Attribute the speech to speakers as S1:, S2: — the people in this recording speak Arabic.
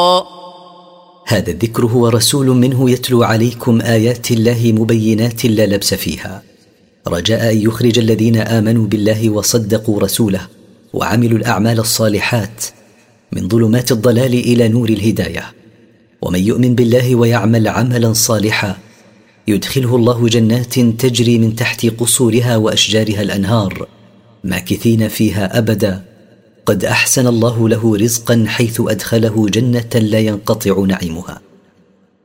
S1: هذا الذكر هو رسول منه يتلو عليكم آيات الله مبينات لا لبس فيها، رجاء أن يخرج الذين آمنوا بالله وصدقوا رسوله وعملوا الأعمال الصالحات من ظلمات الضلال إلى نور الهداية. ومن يؤمن بالله ويعمل عملا صالحا يدخله الله جنات تجري من تحت قصورها وأشجارها الأنهار ماكثين فيها أبدا، قد أحسن الله له رزقا حيث أدخله جنة لا ينقطع نعيمها.